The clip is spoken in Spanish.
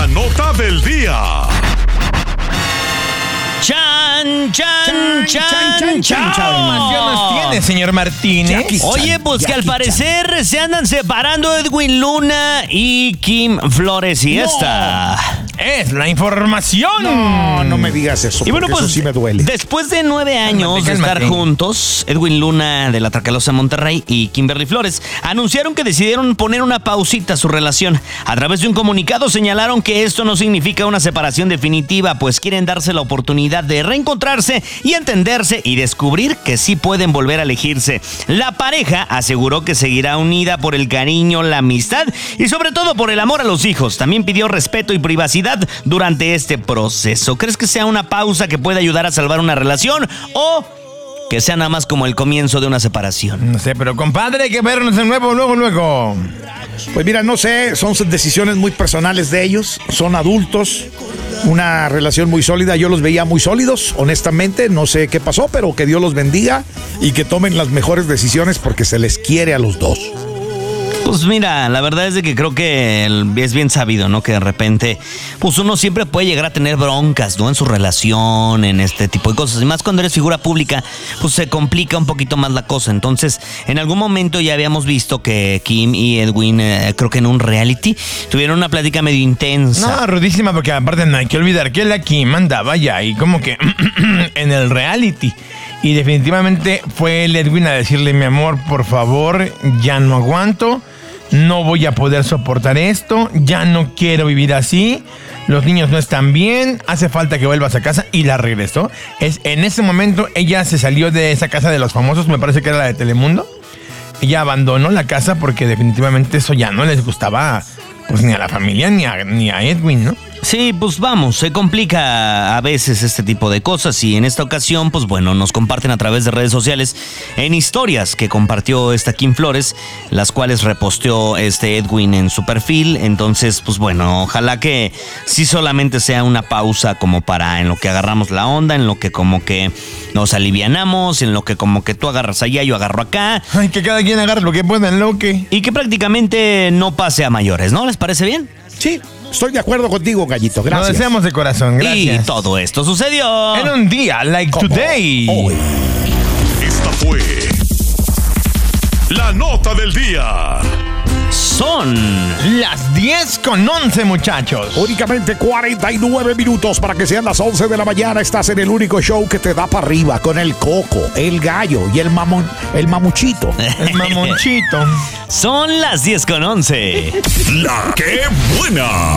nota del día. Chan. ¿Qué información nos tiene, señor Martínez? Oye, pues que al parecer se andan separando Edwin Luna y Kim Flores y esta. Es la información. No me digas eso, Y bueno, porque pues eso sí me duele. después de 9 años de Cálmate. estar juntos, Edwin Luna de la Tracalosa Monterrey y Kimberly Flores anunciaron que decidieron poner una pausita a su relación. A través de un comunicado señalaron que esto no significa una separación definitiva, pues quieren darse la oportunidad de reencontrarse y entenderse y descubrir que sí pueden volver a elegirse. La pareja aseguró que seguirá unida por el cariño, la amistad y sobre todo por el amor a los hijos. También pidió respeto y privacidad durante este proceso. ¿Crees que sea una pausa que puede ayudar a salvar una relación o que sea nada más como el comienzo de una separación? No sé, pero compadre, hay que vernos de nuevo, luego. Pues mira, no sé, son decisiones muy personales de ellos, son adultos, una relación muy sólida, yo los veía muy sólidos, honestamente, no sé qué pasó, pero que Dios los bendiga y que tomen las mejores decisiones porque se les quiere a los dos. Pues mira, la verdad es de que creo que es bien sabido, ¿no? Que de repente, pues uno siempre puede llegar a tener broncas, ¿no? En su relación, en este tipo de cosas. Y más cuando eres figura pública, pues se complica un poquito más la cosa. Entonces, en algún momento ya habíamos visto que Kim y Edwin, creo que en un reality, tuvieron una plática medio intensa. No, rudísima, porque aparte no hay que olvidar que la Kim andaba ya ahí como que en el reality. Y definitivamente fue el Edwin a decirle, mi amor, por favor, ya no aguanto, no voy a poder soportar esto, ya no quiero vivir así, los niños no están bien, hace falta que vuelvas a casa, y la regresó. En ese momento ella se salió de esa casa de los famosos, me parece que era la de Telemundo. Ella abandonó la casa porque definitivamente eso ya no les gustaba, pues ni a la familia ni a Edwin, ¿no? Sí, pues vamos, se complica a veces este tipo de cosas y en esta ocasión, pues bueno, nos comparten a través de redes sociales en historias que compartió esta Kim Flores, las cuales reposteó Edwin en su perfil. Entonces, pues bueno, ojalá que sí solamente sea una pausa como para en lo que agarramos la onda, en lo que como que nos alivianamos, en lo que como que tú agarras allá, yo agarro acá. Ay, que cada quien agarre lo que pueda en lo que... Y que prácticamente no pase a mayores, ¿no? ¿Les parece bien? Sí, estoy de acuerdo contigo, Gallito, gracias. Lo deseamos de corazón, gracias. Y todo esto sucedió en un día like Como today. hoy. Esta fue la nota del día. Son Las 10:11, muchachos. Únicamente 49 minutos para que sean las 11 de la mañana. Estás en el único show que te da para arriba con el Coco, el Gallo y el Mamuchito. El mamonchito. Son las 10:11. La que buena.